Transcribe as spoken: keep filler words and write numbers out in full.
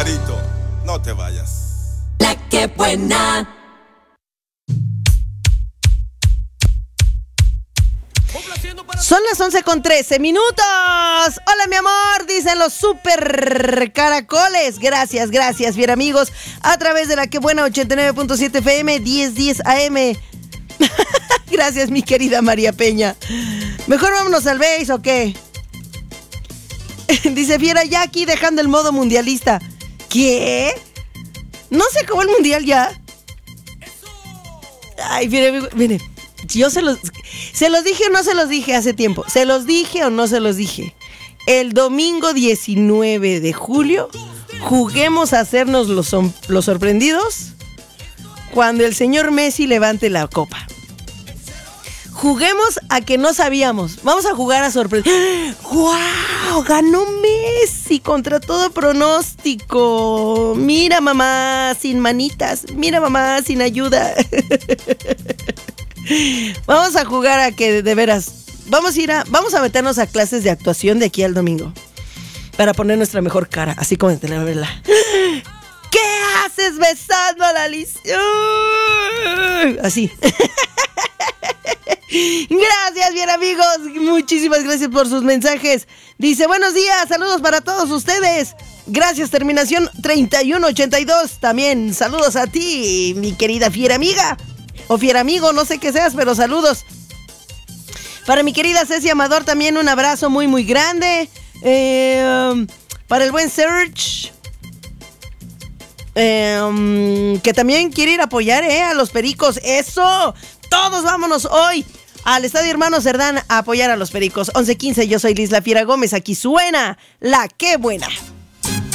Marito, no te vayas. La que buena. Son las once con trece minutos. Hola, mi amor, dicen los super caracoles. Gracias, gracias, bien amigos. A través de la que buena ochenta y nueve punto siete F M, diez diez A M. Gracias, mi querida María Peña. Mejor vámonos al base, ¿o qué? Dice Fiera, ya aquí dejando el modo mundialista. ¿Qué? ¿No se acabó el mundial ya? Ay, mire, mire. Yo se los... ¿Se los dije o no se los dije hace tiempo? ¿Se los dije o no se los dije? El domingo diecinueve de julio, juguemos a hacernos los, los sorprendidos cuando el señor Messi levante la copa. Juguemos a que no sabíamos. Vamos a jugar a sorprender. ¡Guau! Ganó Messi contra todo pronóstico. Mira, mamá, sin manitas. Mira, mamá, sin ayuda. Vamos a jugar a que de veras. Vamos a ir a. Vamos a meternos a clases de actuación de aquí al domingo. Para poner nuestra mejor cara. Así como de telenovela. ¿Qué haces besando a la Alicia? Así. Gracias, bien amigos. Muchísimas gracias por sus mensajes. Dice, buenos días, saludos para todos ustedes. Gracias, terminación treinta y uno ochenta y dos. También saludos a ti, mi querida fiera amiga. O fiera amigo, no sé qué seas, pero saludos. Para mi querida Ceci Amador también un abrazo muy muy grande. Eh, para el buen Serge. Eh, que también quiere ir a apoyar eh, a los Pericos. ¡Eso! Todos vámonos hoy al Estadio Hermano Cerdán a apoyar a los Pericos. once quince, yo soy Liz La Fiera Gómez. Aquí suena La Que Buena.